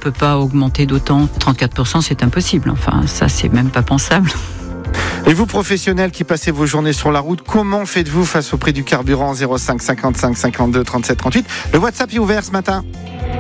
peut pas augmenter d'autant. 34%, c'est impossible. Enfin, ça, c'est même pas pensable. Et vous, professionnels qui passez vos journées sur la route, comment faites-vous face au prix du carburant? 05 55 52 37 38. Le WhatsApp est ouvert ce matin.